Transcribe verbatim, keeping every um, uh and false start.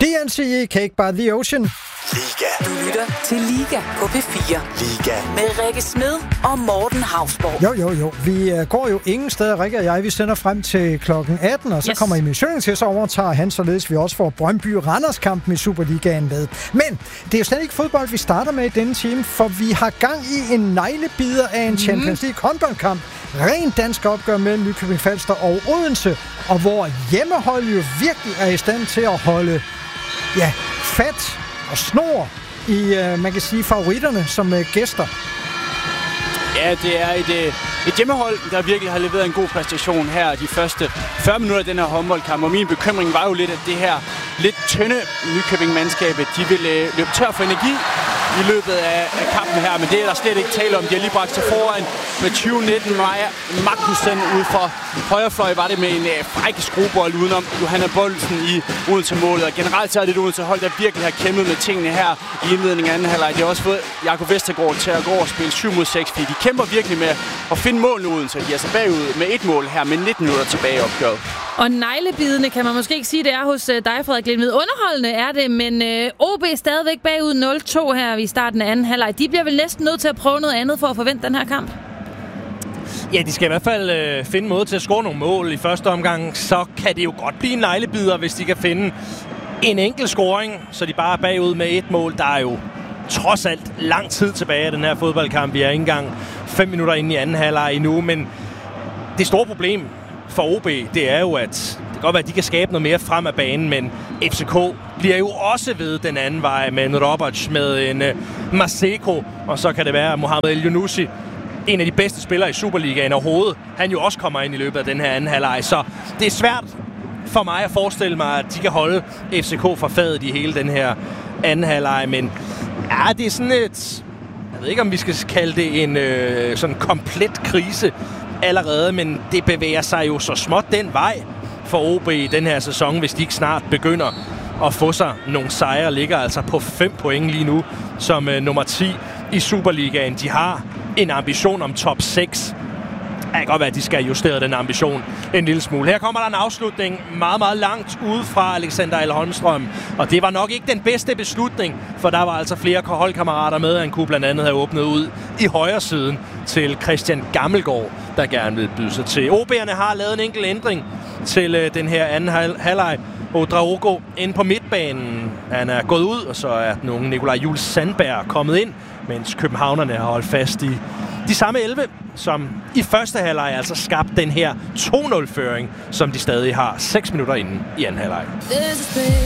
D N C E Cake by the Ocean. Liga. Du lytter til Liga på P fire. Liga. Med Rikke Smed og Morten Hausborg. Jo, jo, jo. Vi uh, går jo ingen steder, Rikke og jeg. Vi sender frem til klokken atten, og så yes. kommer Emil Schøning til, så overtager han, således vi også får Brøndby-Randers-kampen i Superligaen med. Men det er jo slet ikke fodbold, vi starter med i denne time, for vi har gang i en neglebider af en Champions League håndboldkamp. Ren dansk opgør mellem Nykøbing Falster og Odense, og hvor hjemmehold jo virkelig er i stand til at holde ja, fat og snor i, øh, man kan sige, favoritterne som øh, gæster. Ja, det er et, øh, et hjemmehold, der virkelig har leveret en god præstation her de første fyrre minutter af den her håndboldkamp. Og min bekymring var jo lidt, at det her lidt tynde Nykøbing-mandskabet, de ville øh, løbe tør for energi i løbet af, af kampen her, men det er der slet ikke tale om. De har lige bragt sig foran med tyve nitten. Maja Magnussen ude for højrefløj var det med en øh, fræk skruebold udenom Johanna Boldsen i Odense-målet. Og generelt så er det et Odense-hold, der virkelig har kæmpet med tingene her i indledningen af anden halvleg. De har også fået Jakob Vestergaard til at gå og spille syv mod seks, fordi de kæmper virkelig med at finde målene Odense. De er altså bagud med et mål her med nitten minutter tilbage i opgøret. Og neglebidende kan man måske ikke sige, det er hos dig, Frederik Lindved. Underholdende er det, men øh, O B er stadigvæk bagud nul to her i starten af anden halvleg. De bliver vel næsten nødt til at prøve noget andet for at forvente den her kamp? Ja, de skal i hvert fald øh, finde en måde til at score nogle mål i første omgang. Så kan det jo godt blive en neglebider, hvis de kan finde en enkelt scoring, så de bare er bagud med et mål. Der er jo trods alt lang tid tilbage af den her fodboldkamp. Vi er ikke engang fem minutter inde i anden halvleg endnu, men det store problem for O B, det er jo, at det kan godt være, at de kan skabe noget mere frem af banen, men F C K bliver jo også ved den anden vej med en Roberts, med en uh, Maseko, og så kan det være Mohamed El Yunusi, en af de bedste spillere i Superligaen overhovedet. Han jo også kommer ind i løbet af den her anden halvleg, så det er svært for mig at forestille mig, at de kan holde F C K fra fadet i hele den her anden halvleg, men ja, det er sådan et, jeg ved ikke, om vi skal kalde det en øh, sådan komplet krise allerede, men det bevæger sig jo så småt den vej for O B i den her sæson, hvis de ikke snart begynder at få sig nogle sejre. Ligger altså på fem point lige nu som øh, nummer ti i Superligaen. De har en ambition om top seks. Det kan godt være, at de skal justere den ambition en lille smule. Her kommer der en afslutning meget, meget langt ude fra Alexander El Holmstrøm. Og det var nok ikke den bedste beslutning, for der var altså flere holdkammerater med. Han kunne blandt andet have åbnet ud i højre siden til Christian Gammelgaard, der gerne vil byde sig til. O B'erne har lavet en enkelt ændring til øh, den her anden halvleg. Odraogo inde på midtbanen. Han er gået ud, og så er den unge Nikolaj Jules Sandberg kommet ind, mens københavnerne har holdt fast i de samme elleve, som i første halvleg altså skabt den her to nul-føring, som de stadig har seks minutter inden i anden halvleg.